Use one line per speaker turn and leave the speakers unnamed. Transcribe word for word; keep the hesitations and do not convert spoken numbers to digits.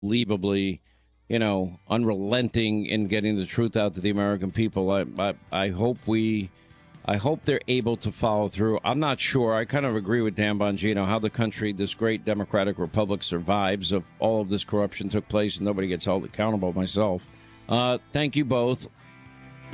unbelievably, you know, unrelenting in getting the truth out to the American people. I, I, I hope we, I hope they're able to follow through. I'm not sure. I kind of agree with Dan Bongino how the country, this great democratic republic, survives if all of this corruption took place and nobody gets held accountable. Myself, uh, thank you both.